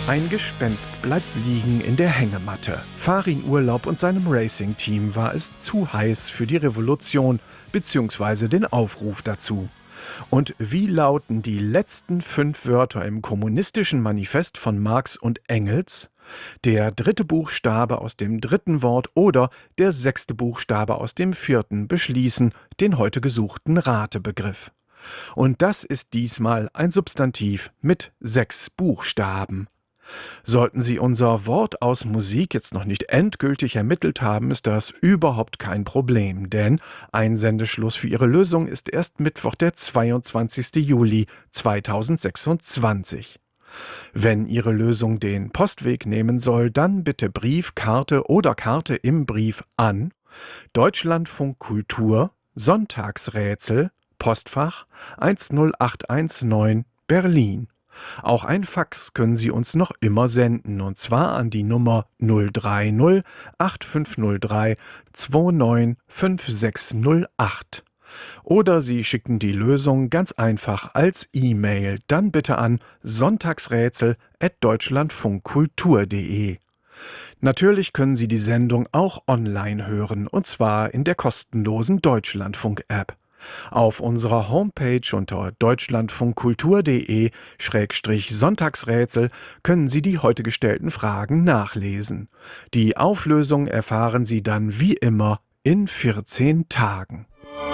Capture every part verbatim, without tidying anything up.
Ein Gespenst bleibt liegen in der Hängematte. Farin Urlaub und seinem Racing-Team war es zu heiß für die Revolution bzw. den Aufruf dazu. Und wie lauten die letzten fünf Wörter im kommunistischen Manifest von Marx und Engels? Der dritte Buchstabe aus dem dritten Wort oder der sechste Buchstabe aus dem vierten beschließen den heute gesuchten Ratebegriff. Und das ist diesmal ein Substantiv mit sechs Buchstaben. Sollten Sie unser Wort aus Musik jetzt noch nicht endgültig ermittelt haben, ist das überhaupt kein Problem, denn Einsendeschluss für Ihre Lösung ist erst Mittwoch, der zweiundzwanzigste Juli zweitausendsechsundzwanzig. Wenn Ihre Lösung den Postweg nehmen soll, dann bitte Brief, Karte oder Karte im Brief an Deutschlandfunk Kultur, Sonntagsrätsel, Postfach eins null acht eins neun, Berlin. Auch ein Fax können Sie uns noch immer senden, und zwar an die Nummer null drei null acht fünf null drei zwei neun fünf sechs null acht. Oder Sie schicken die Lösung ganz einfach als E-Mail, dann bitte an sonntagsrätsel at deutschlandfunkkultur punkt de. Natürlich können Sie die Sendung auch online hören, und zwar in der kostenlosen Deutschlandfunk-App. Auf unserer Homepage unter deutschlandfunkkultur punkt de Schrägstrich Sonntagsrätsel können Sie die heute gestellten Fragen nachlesen. Die Auflösung erfahren Sie dann wie immer in vierzehn Tagen.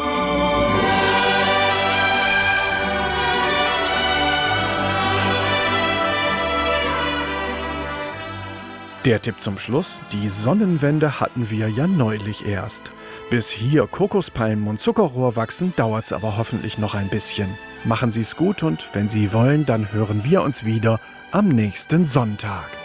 Der Tipp zum Schluss: Die Sonnenwende hatten wir ja neulich erst. Bis hier Kokospalmen und Zuckerrohr wachsen, dauert's aber hoffentlich noch ein bisschen. Machen Sie's gut, und wenn Sie wollen, dann hören wir uns wieder am nächsten Sonntag.